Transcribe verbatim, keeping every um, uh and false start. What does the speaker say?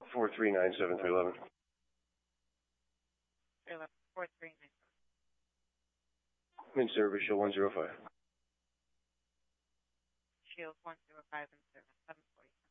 four three nine seven three eleven. four three nine. In service, show one zero five. Shield one zero five and seven seven forty.